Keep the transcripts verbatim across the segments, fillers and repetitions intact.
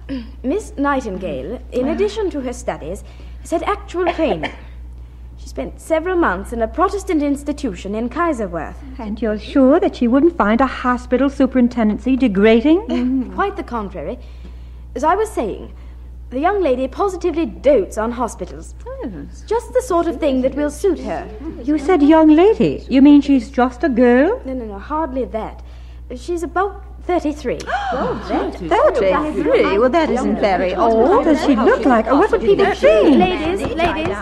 Miss Nightingale, in addition to her studies, has had actual training. She spent several months in a Protestant institution in Kaiserwerth. And you're sure that she wouldn't find a hospital superintendency degrading? Mm, quite the contrary. As I was saying, the young lady positively dotes on hospitals. Oh. It's just the sort of thing that will suit her. You said young lady. You mean she's just a girl? No, no, no, hardly that. She's about thirty-three. Oh, thirty-three? Well, that isn't very old. Does she look like? Oh, what would people think? Ladies, ladies.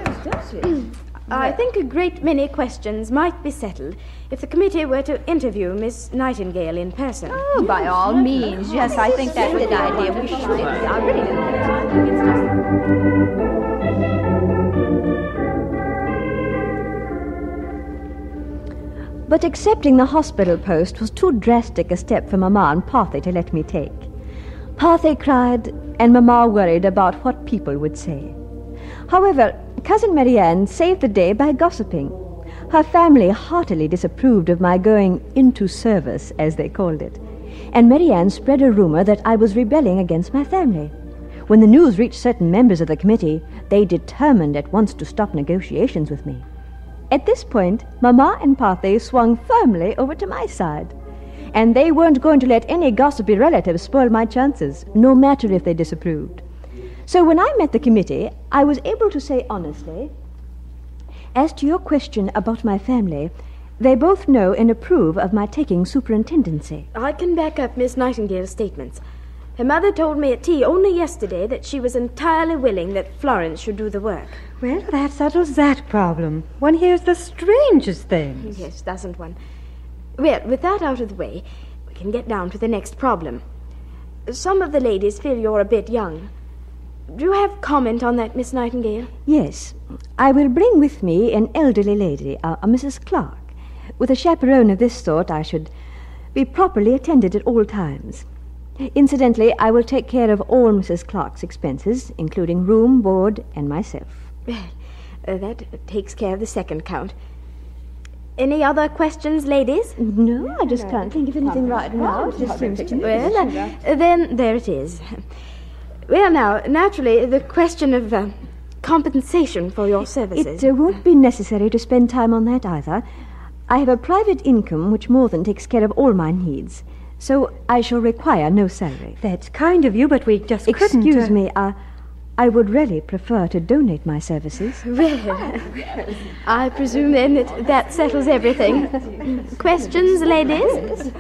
I think a great many questions might be settled if the committee were to interview Miss Nightingale in person. Oh, by all means. Yes, I think that's a good idea. We should. I really do. But accepting the hospital post was too drastic a step for Mamma and Parthe to let me take. Parthe cried, and Mamma worried about what people would say. However, Cousin Marianne saved the day by gossiping. Her family heartily disapproved of my going into service, as they called it, and Marianne spread a rumor that I was rebelling against my family. When the news reached certain members of the committee, they determined at once to stop negotiations with me. At this point, Mamma and Parthe swung firmly over to my side, and they weren't going to let any gossipy relatives spoil my chances, no matter if they disapproved. So when I met the committee, I was able to say honestly, as to your question about my family, they both know and approve of my taking superintendency. I can back up Miss Nightingale's statements. Her mother told me at tea only yesterday that she was entirely willing that Florence should do the work. Well, that settles that problem. One hears the strangest things. Yes, doesn't one? Well, with that out of the way, we can get down to the next problem. Some of the ladies feel you're a bit young. Do you have comment on that, Miss Nightingale? Yes. I will bring with me an elderly lady, a, a Missus Clark. With a chaperone of this sort, I should be properly attended at all times. Incidentally, I will take care of all Missus Clark's expenses, including room, board, and myself. Well, uh, that takes care of the second count. Any other questions, ladies? No, I just can't think of anything right now. It just seems to me. Well, uh, then there it is. Well, now, naturally, the question of uh, compensation for your services. It uh, won't be necessary to spend time on that either. I have a private income which more than takes care of all my needs, so I shall require no salary. That's kind of you, but we just Excuse couldn't... Excuse me, uh, I would really prefer to donate my services. Well, I presume then that that settles everything. Questions, ladies?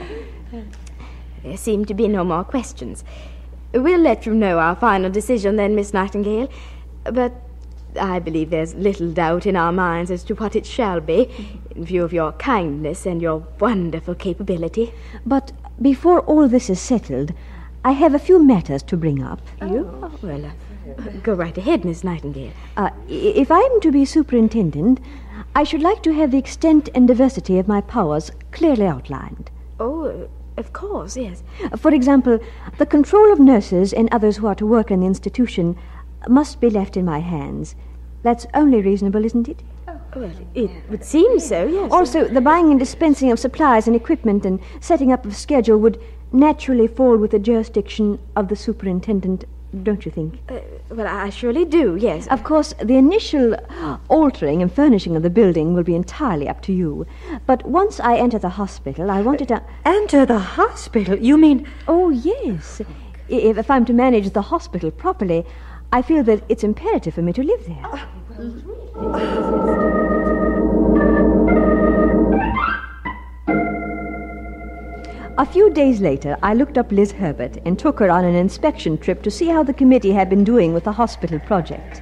There seem to be no more questions. We'll let you know our final decision then, Miss Nightingale. But I believe there's little doubt in our minds as to what it shall be, in view of your kindness and your wonderful capability. But before all this is settled, I have a few matters to bring up. You? Oh, well, uh, go right ahead, Miss Nightingale. Uh, if I am to be superintendent, I should like to have the extent and diversity of my powers clearly outlined. Oh, of course, yes. For example, the control of nurses and others who are to work in the institution must be left in my hands. That's only reasonable, isn't it? Oh, well, it would seem so, yes. Also, the buying and dispensing of supplies and equipment and setting up of a schedule would naturally fall with the jurisdiction of the superintendent, don't you think? Uh, well, I surely do, yes. Of course, the initial altering and furnishing of the building will be entirely up to you. But once I enter the hospital, I wanted to... Enter the hospital? You mean... Oh, yes. If, if I'm to manage the hospital properly, I feel that it's imperative for me to live there. A few days later, I looked up Liz Herbert and took her on an inspection trip to see how the committee had been doing with the hospital project.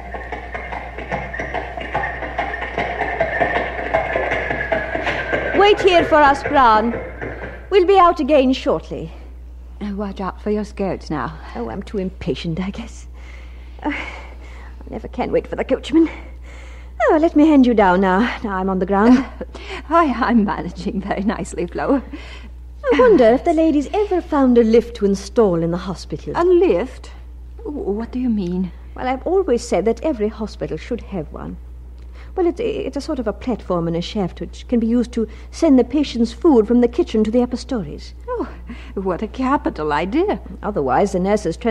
Wait here for us, Brown. We'll be out again shortly. Uh, watch out for your skirts now. Oh, I'm too impatient, I guess. Uh, I never can wait for the coachman. Oh, let me hand you down now. Now I'm on the ground. I, I'm managing very nicely, Flo. I wonder if the ladies ever found a lift to install in the hospital. A lift? What do you mean? Well, I've always said that every hospital should have one. Well, it, it's a sort of a platform and a shaft which can be used to send the patient's food from the kitchen to the upper stories. Oh, what a capital idea. Otherwise, the nurses